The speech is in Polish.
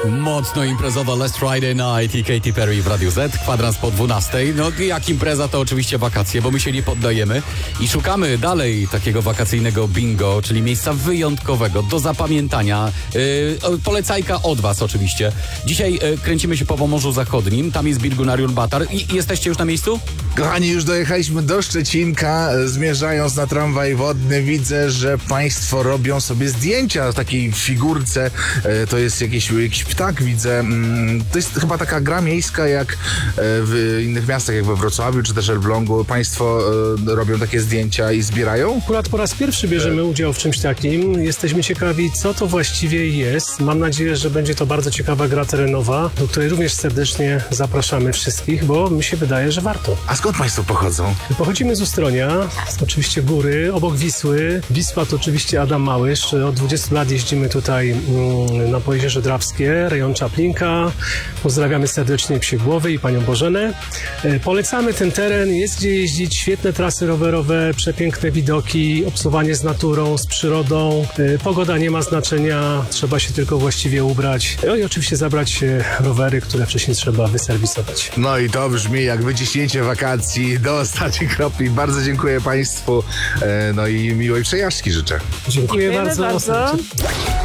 Mocno imprezowa Last Friday Night i Katy Perry w Radiu Z, kwadrans po 12. No jak impreza, to oczywiście wakacje, bo my się nie poddajemy i szukamy dalej takiego wakacyjnego bingo, czyli miejsca wyjątkowego, do zapamiętania. Polecajka od was oczywiście. Dzisiaj kręcimy się po Pomorzu Zachodnim, tam jest Birgunarium Batar i jesteście już na miejscu? Kochani, już dojechaliśmy do Szczecinka, zmierzając na tramwaj wodny widzę, że państwo robią sobie zdjęcia w takiej figurce, to jest jakiś ptak, widzę. To jest chyba taka gra miejska jak w innych miastach, jak we Wrocławiu czy też Elblągu. Państwo robią takie zdjęcia i zbierają? Akurat po raz pierwszy bierzemy udział w czymś takim. Jesteśmy ciekawi, co to właściwie jest. Mam nadzieję, że będzie to bardzo ciekawa gra terenowa, do której również serdecznie zapraszamy wszystkich, bo mi się wydaje, że warto. A skąd państwo pochodzą? Pochodzimy z Ustronia, oczywiście góry, obok Wisły. Wisła to oczywiście Adam Małysz. Od 20 lat jeździmy tutaj na Pojezierze Drawskie, rejon Czaplinka. Pozdrawiamy serdecznie Psie Głowy i panią Bożenę. Polecamy ten teren, jest gdzie jeździć, świetne trasy rowerowe, przepiękne widoki, obcowanie z naturą, z przyrodą. Pogoda nie ma znaczenia, trzeba się tylko właściwie ubrać. No i oczywiście zabrać rowery, które wcześniej trzeba wyserwisować. No i to brzmi jak wyciśnięcie wakacji do ostatniej kropli. Bardzo dziękuję państwu, no i miłej przejażdżki życzę. Dziękuję bardzo.